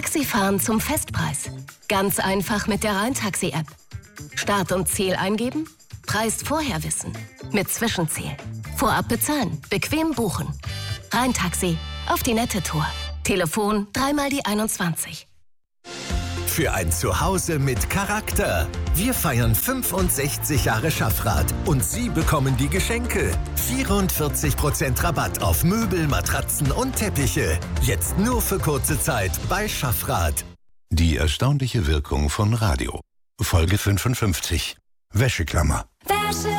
Taxifahren zum Festpreis. Ganz einfach mit der Rhein-Taxi-App. Start und Ziel eingeben, Preis vorher wissen. Mit Zwischenziel. Vorab bezahlen, bequem buchen. Rhein-Taxi, auf die nette Tour. Telefon 3 die 21. Für ein Zuhause mit Charakter. Wir feiern 65 Jahre Schaffrath und Sie bekommen die Geschenke. 44% Rabatt auf Möbel, Matratzen und Teppiche. Jetzt nur für kurze Zeit bei Schaffrath. Die erstaunliche Wirkung von Radio. Folge 55. Wäscheklammer.